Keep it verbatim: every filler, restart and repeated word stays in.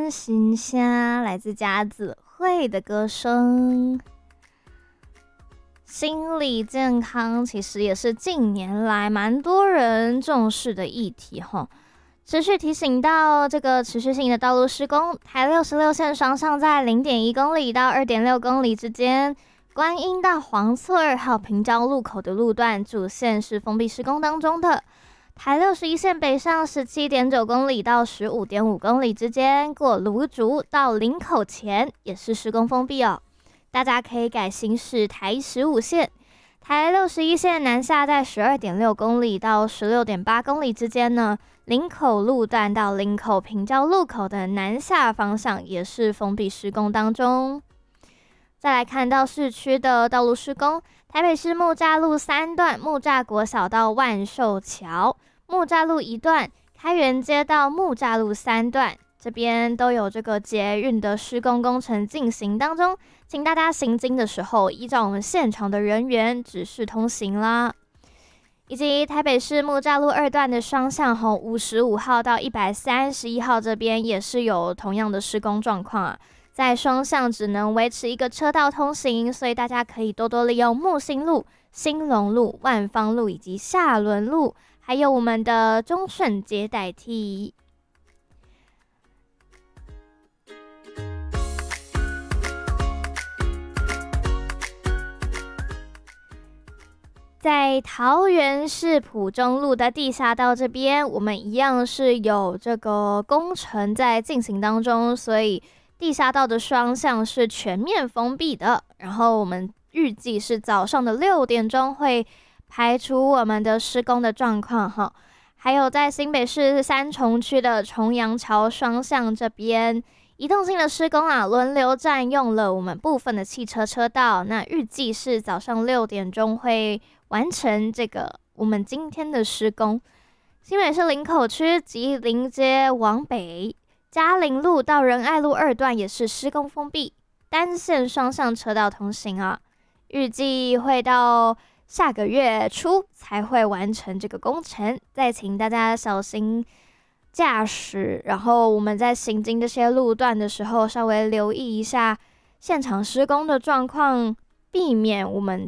安心下，来自家子慧的歌声。心理健康其实也是近年来蛮多人重视的议题齁。持续提醒到这个持续性的道路施工，台六十六线双向在 零点一公里到 二点六公里之间，观音到黄厝二号平交路口的路段主线是封闭施工当中的。台六十一线北上 十七点九公里到 十五点五公里之间，过芦竹到林口前也是施工封闭哦。大家可以改行驶台十五线。台六十一线南下在 十二点六公里到 十六点八公里之间呢，林口路段到林口平交路口的南下方向也是封闭施工当中。再来看到市区的道路施工，台北市木栅路三段木栅国小到万寿桥，木栅路一段开元街到木栅路三段，这边都有这个捷运的施工工程进行当中，请大家行经的时候依照我们现场的人员指示通行啦。以及台北市木栅路二段的双向吼五十五号到一百三十一号这边也是有同样的施工状况啊，在双向只能维持一个车道通行，所以大家可以多多利用木星路、兴隆路、万芳路以及下仑路，还有我们的中顺街代替。在桃园市埔中路的地下道这边，我们一样是有这个工程在进行当中，所以地下道的双向是全面封闭的。然后我们预计是早上的六点钟会排除我们的施工的状况哈。还有在新北市三重区的重阳桥双向这边，移动性的施工啊，轮流占用了我们部分的汽车车道。那预计是早上六点钟会完成这个我们今天的施工。新北市林口区吉林街往北，嘉陵路到仁爱路二段也是施工封闭，单线双向车道通行啊。预计会到下个月初才会完成这个工程，再请大家小心驾驶，然后我们在行经这些路段的时候，稍微留意一下现场施工的状况，避免我们